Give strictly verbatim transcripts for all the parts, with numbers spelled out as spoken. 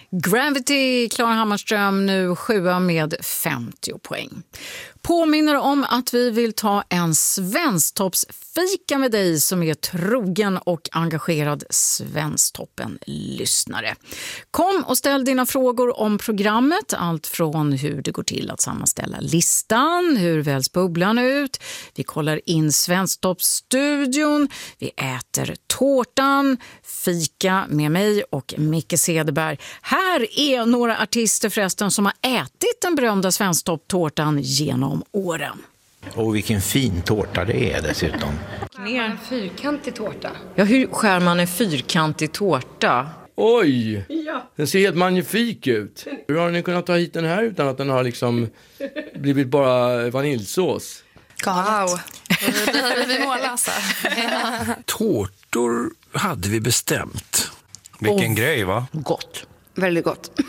Gravity, Klara Hammarström, nu sjua med femtio poäng. Påminner om att vi vill ta en Svensktoppsfika med dig som är trogen och engagerad Svensktoppen-lyssnare. Kom och ställ dina frågor om programmet, allt från hur det går till att sammanställa listan, hur väls bubblan ut, vi kollar in Svensktoppsstudion, vi äter tårtan, fika med mig och Micke Cederberg. Här är några artister förresten som har ätit den berömda Svensktopptårtan genom åren. Och vilken fin tårta det är dessutom. Ner en fyrkantig tårta. Ja, hur skär man en fyrkantig tårta? Oj, Ja. den ser helt magnifik ut. Hur har ni kunnat ta hit den här utan att den har liksom blivit bara vaniljsås? Wow. Vi, vi målas. Tårtor hade vi bestämt. Vilken Och grej, va? Gott. Väldigt gott.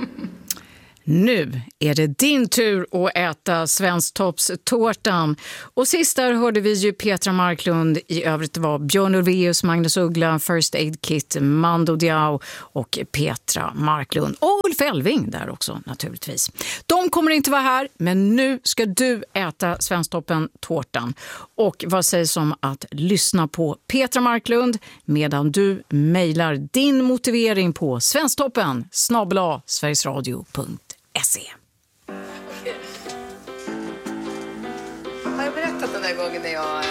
Nu är det din tur att äta Svensktoppstårtan. Och sist där hörde vi ju Petra Marklund. I övrigt var Björn Ulvaeus, Magnus Uggla, First Aid Kit, Mando Diao och Petra Marklund. Och Ulf Elving där också naturligtvis. De kommer inte vara här, men nu ska du äta Svensktoppen-tårtan. Och vad sägs om att lyssna på Petra Marklund medan du mejlar din motivering på svensktoppen snabel-a sverigesradio punkt se. Har jag berättat den där gången när jag